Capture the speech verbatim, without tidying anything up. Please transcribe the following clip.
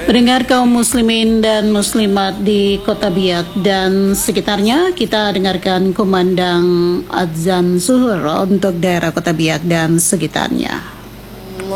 Pendengar kaum muslimin dan muslimat di Kota Biak dan sekitarnya, kita dengarkan kumandang adzan zuhur untuk daerah Kota Biak dan sekitarnya.